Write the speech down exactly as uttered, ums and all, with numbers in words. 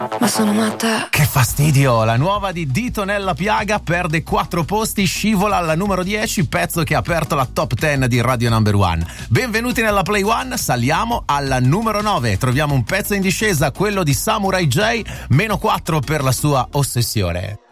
Ma sono matta. Che fastidio, la nuova di Dito nella piaga perde quattro posti, scivola alla numero dieci, pezzo che ha aperto la top dieci di Radio Number One. Benvenuti nella Play One, saliamo alla numero nove, troviamo un pezzo in discesa, quello di Samurai J, meno quattro per la sua ossessione.